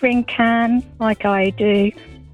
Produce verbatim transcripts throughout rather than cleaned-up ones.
watering can like I do.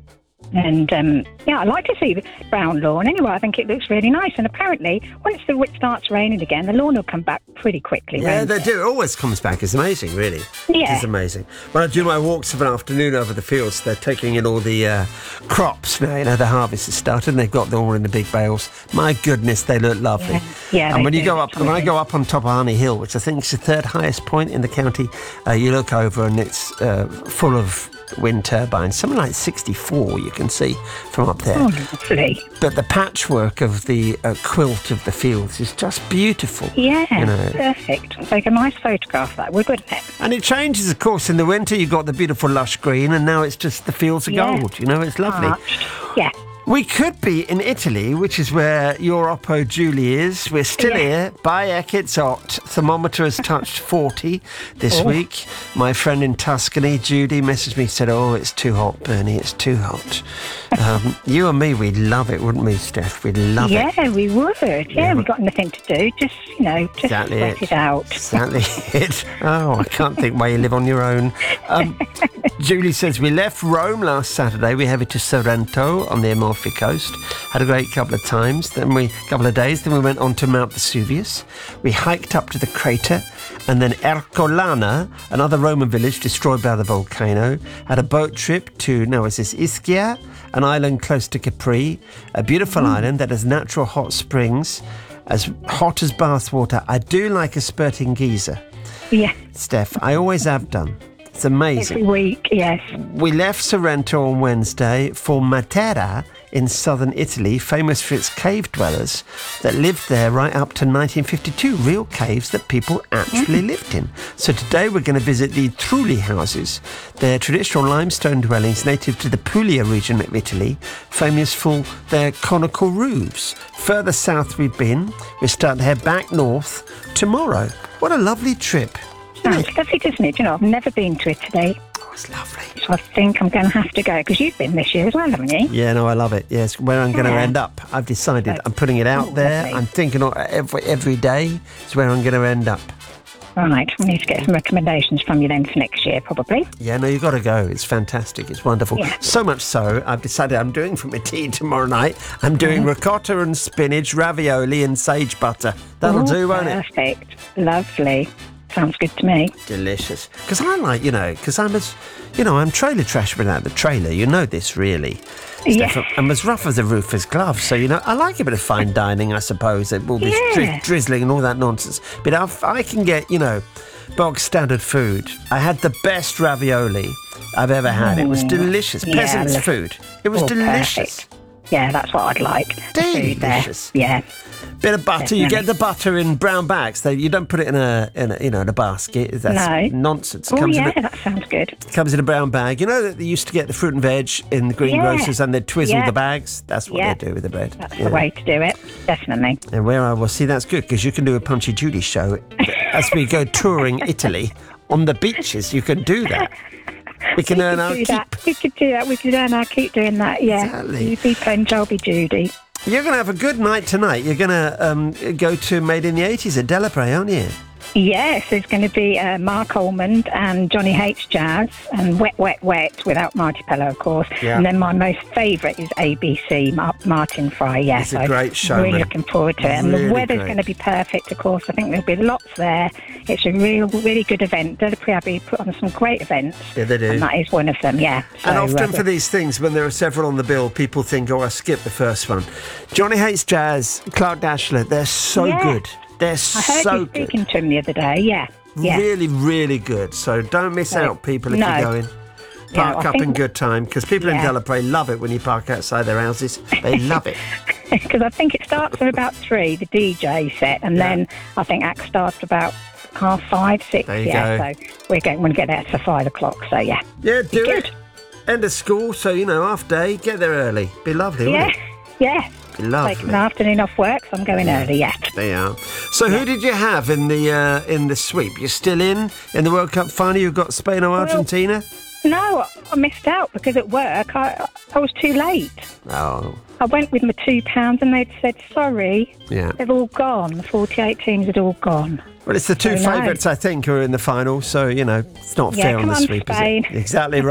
And, um, yeah, I like to see the brown lawn. Anyway, I think it looks really nice. And apparently, once the it starts raining again, the lawn will come back pretty quickly. Yeah, won't they it? do. It always comes back. It's amazing, really. Yeah. It's amazing. When I do my walks of an afternoon over the fields, they're taking in all the uh, crops now. You know, the harvest has started and they've got them all in the big bales. My goodness, they look lovely. Yeah, yeah and when they you do, go up, when I go up on top of Honey Hill, which I think is the third highest point in the county, uh, you look over and it's uh, full of wind turbines, something like sixty-four you can see from up there. Oh, lovely. But the patchwork of the uh, quilt of the fields is just beautiful. Yeah, you know. Perfect. Take a nice photograph, that would, wouldn't it? And it changes, of course. In the winter, you've got the beautiful lush green, and now it's just the fields of Yeah. gold. You know, it's lovely. Arched. Yeah. We could be in Italy, which is where your Oppo Julie is. We're still Yeah. here. Bayek, it's hot. Thermometer has touched forty this Oh. week. My friend in Tuscany, Judy, messaged me, said, oh, it's too hot, Bernie, it's too hot. um, you and me, we'd love it, wouldn't we, Steph? We'd love yeah, it. Yeah, we would. Yeah, Yeah. we've got nothing to do. Just, you know, just Exactly sweat it. it out. Exactly it. Oh, I can't think why you live on your own. Um, Julie says, we left Rome last Saturday. We headed to Sorrento on the Amalfi Coast. Had a great couple of times. Then we, couple of days. Then we went on to Mount Vesuvius. We hiked up to the crater. And then Ercolana, another Roman village destroyed by the volcano. Had a boat trip to, now is this Ischia, an island close to Capri. A beautiful Mm. island that has natural hot springs. As hot as bathwater. I do like a spurting geyser. Yeah, Steph, I always have done. It's amazing. every week, yes. We left Sorrento on Wednesday for Matera in southern Italy, famous for its cave dwellers that lived there right up to nineteen fifty-two, real caves that people actually lived in. So today we're going to visit the Trulli houses. They're traditional limestone dwellings native to the Puglia region of Italy, famous for their conical roofs. Further south we've been, we start to head back north tomorrow. What a lovely trip. Sounds lovely, doesn't it? You know, I've never been to Italy, Oh, it's lovely. so I think I'm going to have to go, because you've been this year as well, haven't you? Yeah, no, I love it. Yes, where I'm going to Yeah. end up. I've decided. I'm putting it out Oh, there. lovely. I'm thinking of every every day is where I'm going to end up. Right, we need to get some recommendations from you then for next year, probably. Yeah, no, you've got to go. It's fantastic. It's wonderful. Yeah. So much so, I've decided I'm doing for my tea tomorrow night. I'm doing Mm-hmm. ricotta and spinach, ravioli and sage butter. That'll Oh, do, won't it? Perfect. Lovely. Sounds good to me. Delicious. Because I like, you know, because I'm as, you know, I'm trailer trash without the trailer. You know this, really. Yeah. Steph, I'm as rough as a roofer's glove. So, you know, I like a bit of fine dining, I suppose. All this Yeah. dri- drizzling and all that nonsense. But if I can get, you know, bog standard food. I had the best ravioli I've ever had. It was Mm. delicious. Yeah, Peasant's look- food. It was Oh, delicious. perfect. Yeah, that's what I'd like. The food there. Delicious. Yeah. Bit of butter. You get Definitely. the butter in brown bags. They, you don't put it in a, in a, you know, in a basket. That's No. nonsense. Oh, Comes in yeah, a, that sounds good. comes in a brown bag. You know that they used to get the fruit and veg in the greengrocers Yeah. and they'd twizzle Yeah. the bags? That's what Yeah. they do with the bread. That's Yeah. the way to do it. Definitely. And where I was, see, that's good because you can do a Punchy Judy show as we go touring Italy on the beaches. You can do that. We can earn our do keep. that. We could do that. We could earn our keep doing that. Yeah. Exactly. You be Penn, I'll be Judy. You're going to have a good night tonight. You're going to um, go to Made in the eighties at Delapre, aren't you? Yes, there's going to be uh, Mark Almond and Johnny H. Jazz and Wet, Wet, Wet without Marty Pello, of course. Yeah. And then my most favourite is A B C, Mar- Martin Fry. Yes, He's a great showman. Really looking forward to it. And Really the weather's great. going to be perfect, of course. I think there'll be lots there. It's a real, really good event. Delapre Abbey put on some great events. Yeah, they do. And that is one of them, yeah. And So, often uh, for these things, when there are several on the bill, people think, oh, I skipped the first one. Johnny Hates Jazz, Clark Dashler, they're so Yeah. good. They're I heard so you good. speaking to him the other day, yeah. Yeah. Really, really good. So don't miss Right. out, people, if No. you're going. Yeah, Park I up in think- good time, because people Yeah. in Delapre love it when you park outside their houses. They love it. Because I think it starts at about three, the D J set, and Yeah. then I think act starts about half five, six. There you yeah, go. so we're going to get there for five o'clock. So yeah, Yeah, do good. it. End of school, so, you know, half day, get there early. Be lovely, yeah, wouldn't it? yeah. Be lovely. Taking an afternoon off work, so I'm going early. Yeah. They are. So who did you have in the uh, in the sweep? You're still in in the World Cup final? You've got Spain or Argentina? No, I missed out because at work I I was too late. Oh, I went with my two pounds and they'd said sorry, yeah. they've all gone. The forty-eight teams had all gone. Well, it's the two I know. favourites, I think, who are in the final. So, you know, it's not Yeah, fair on come the on, sweep, Spain. is it? Exactly right.